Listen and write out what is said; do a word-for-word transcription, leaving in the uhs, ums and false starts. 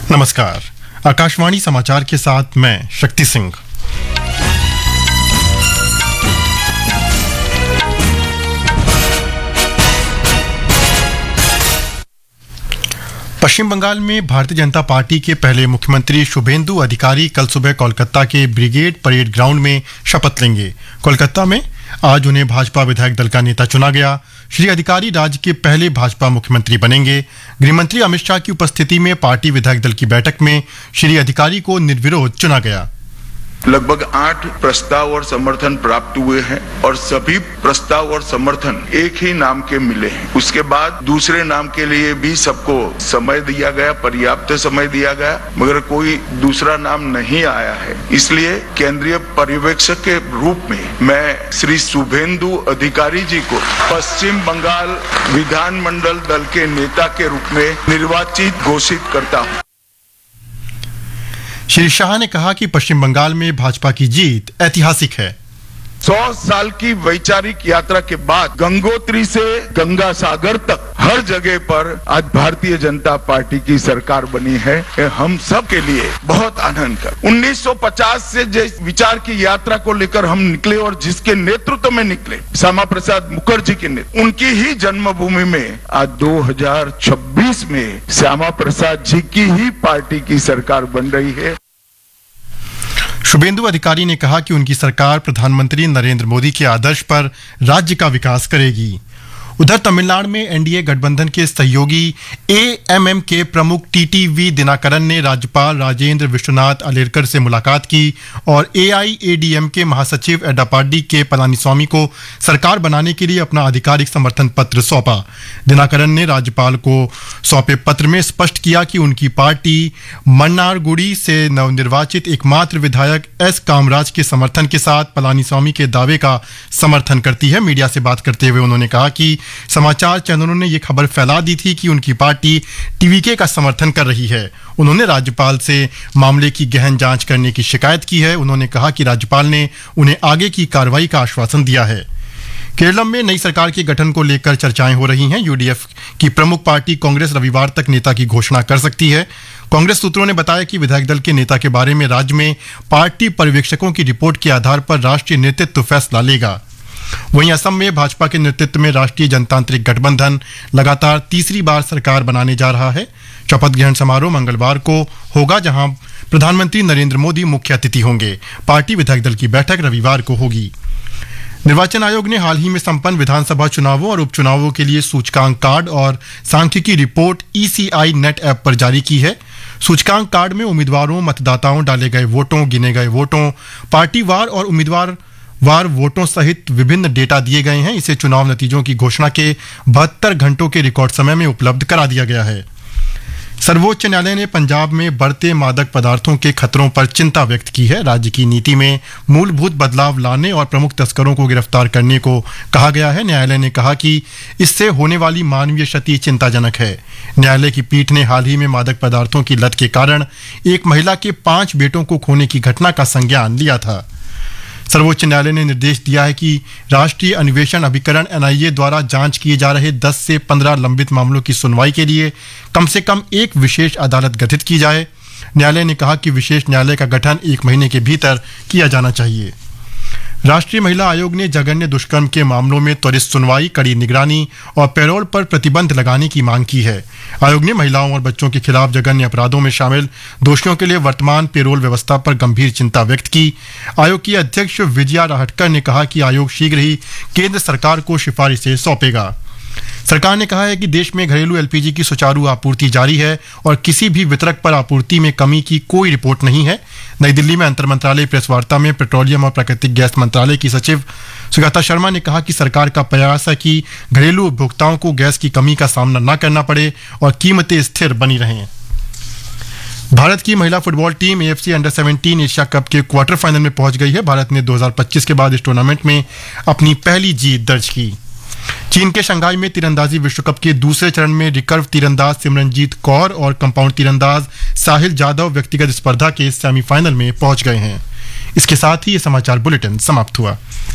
नमस्कार। आकाशवाणी समाचार के साथ मैं शक्ति सिंह। पश्चिम बंगाल में भारतीय जनता पार्टी के पहले मुख्यमंत्री शुभेंदु अधिकारी कल सुबह कोलकाता के ब्रिगेड परेड ग्राउंड में शपथ लेंगे। कोलकाता में आज उन्हें भाजपा विधायक दल का नेता चुना गया। श्री अधिकारी राज्य के पहले भाजपा मुख्यमंत्री बनेंगे। गृहमंत्री अमित शाह की उपस्थिति में पार्टी विधायक दल की बैठक में श्री अधिकारी को निर्विरोध चुना गया। लगभग आठ प्रस्ताव और समर्थन प्राप्त हुए हैं और सभी प्रस्ताव और समर्थन एक ही नाम के मिले हैं। उसके बाद दूसरे नाम के लिए भी सबको समय दिया गया, पर्याप्त समय दिया गया, मगर कोई दूसरा नाम नहीं आया है। इसलिए केंद्रीय पर्यवेक्षक के रूप में मैं श्री शुभेंदु अधिकारी जी को पश्चिम बंगाल विधानमंडल दल के नेता के रूप में निर्वाचित घोषित करता हूँ। श्री शाह ने कहा कि पश्चिम बंगाल में भाजपा की जीत ऐतिहासिक है। सौ साल की वैचारिक यात्रा के बाद गंगोत्री से गंगा सागर तक हर जगह पर आज भारतीय जनता पार्टी की सरकार बनी है। ये हम सब के लिए बहुत आनंद का। उन्नीस सौ पचास से जिस विचार की यात्रा को लेकर हम निकले और जिसके नेतृत्व में निकले, श्यामा प्रसाद मुखर्जी के नेतृत्व, उनकी ही जन्मभूमि में आज दो हज़ार छब्बीस में श्यामा प्रसाद जी की ही पार्टी की सरकार बन रही है। शुभेंदु अधिकारी ने कहा कि उनकी सरकार प्रधानमंत्री नरेंद्र मोदी के आदर्श पर राज्य का विकास करेगी। उधर तमिलनाडु में एनडीए गठबंधन के सहयोगी एएमएम के प्रमुख टीटीवी दिनाकरन ने राज्यपाल राजेंद्र विश्वनाथ अलेरकर से मुलाकात की और एआईएडीएम के महासचिव एडप्पाडी के पलानीस्वामी को सरकार बनाने के लिए अपना आधिकारिक समर्थन पत्र सौंपा। दिनाकरन ने राज्यपाल को सौंपे पत्र में स्पष्ट किया कि उनकी पार्टी मन्नारगुडी से नवनिर्वाचित एकमात्र विधायक एस कामराज के समर्थन के साथ पलानीस्वामी के दावे का समर्थन करती है। मीडिया से बात करते हुए उन्होंने कहा कि समाचार चैनलों ने यह खबर फैला दी थी कि उनकी पार्टी टीवीके का समर्थन कर रही है। उन्होंने राज्यपाल से मामले की गहन जांच करने की शिकायत की है। उन्होंने कहा कि राज्यपाल ने उन्हें आगे की कार्रवाई का आश्वासन दिया है। केरलम में नई सरकार के गठन को लेकर चर्चाएं हो रही हैं। यूडीएफ की प्रमुख पार्टी कांग्रेस रविवार तक नेता की घोषणा कर सकती है। कांग्रेस सूत्रों ने बताया कि विधायक दल के नेता के बारे में राज्य में पार्टी पर्यवेक्षकों की रिपोर्ट के आधार पर राष्ट्रीय नेतृत्व फैसला लेगा। वहीं असम में भाजपा के नेतृत्व में राष्ट्रीय जनतांत्रिक गठबंधन लगातार तीसरी बार सरकार बनाने जा रहा है। शपथ ग्रहण समारोह मंगलवार को होगा, जहां प्रधानमंत्री नरेंद्र मोदी मुख्य अतिथि होंगे। पार्टी विधायक दल की बैठक रविवार को होगी। निर्वाचन आयोग ने हाल ही में संपन्न विधानसभा चुनावों और उपचुनावों के लिए सूचकांक कार्ड और सांख्यिकी रिपोर्ट ईसीआई नेट ऐप पर जारी की है। सूचकांक कार्ड में उम्मीदवारों, मतदाताओं, डाले गए वोटों, गिने गए वोटों, पार्टीवार और उम्मीदवार वार वोटों सहित विभिन्न डेटा दिए गए हैं। इसे चुनाव नतीजों की घोषणा के बहत्तर घंटों के रिकॉर्ड समय में उपलब्ध करा दिया गया है। सर्वोच्च न्यायालय ने पंजाब में बढ़ते मादक पदार्थों के खतरों पर चिंता व्यक्त की है। राज्य की नीति में मूलभूत बदलाव लाने और प्रमुख तस्करों को गिरफ्तार करने को कहा गया है। न्यायालय ने कहा कि इससे होने वाली मानवीय क्षति चिंताजनक है। न्यायालय की पीठ ने हाल ही में मादक पदार्थों की लत के कारण एक महिला के पांच बेटों को खोने की घटना का संज्ञान लिया था। सर्वोच्च न्यायालय ने निर्देश दिया है कि राष्ट्रीय अन्वेषण अभिकरण एनआईए द्वारा जांच किए जा रहे दस से पंद्रह लंबित मामलों की सुनवाई के लिए कम से कम एक विशेष अदालत गठित की जाए। न्यायालय ने कहा कि विशेष न्यायालय का गठन एक महीने के भीतर किया जाना चाहिए। राष्ट्रीय महिला आयोग ने जघन्य दुष्कर्म के मामलों में त्वरित सुनवाई, कड़ी निगरानी और पैरोल पर प्रतिबंध लगाने की मांग की है। आयोग ने महिलाओं और बच्चों के खिलाफ जघन्य अपराधों में शामिल दोषियों के लिए वर्तमान पेरोल व्यवस्था पर गंभीर चिंता व्यक्त की। आयोग की अध्यक्ष विजया राहटकर ने कहा कि आयोग शीघ्र ही केंद्र सरकार को सिफारिशें सौंपेगा। सरकार ने कहा है कि देश में घरेलू एलपीजी की सुचारू आपूर्ति जारी है और किसी भी वितरक पर आपूर्ति में कमी की कोई रिपोर्ट नहीं है। नई दिल्ली में अंतर मंत्रालय प्रेस वार्ता में पेट्रोलियम और प्राकृतिक गैस मंत्रालय की सचिव सुजाता शर्मा ने कहा कि सरकार का प्रयास है कि घरेलू उपभोक्ताओं को गैस की कमी का सामना न करना पड़े और कीमतें स्थिर बनी रहें। भारत की महिला फुटबॉल टीम एएफसी अंडर सत्रह एशिया कप के क्वार्टर फाइनल में पहुंच गई है। भारत ने दो हज़ार पच्चीस के बाद इस टूर्नामेंट में अपनी पहली जीत दर्ज की। चीन के शंघाई में तीरंदाजी विश्व कप के दूसरे चरण में रिकर्व तीरंदाज सिमरनजीत कौर और कंपाउंड तीरंदाज साहिल जाधव व्यक्तिगत स्पर्धा के सेमीफाइनल में पहुंच गए हैं। इसके साथ ही ये समाचार बुलेटिन समाप्त हुआ।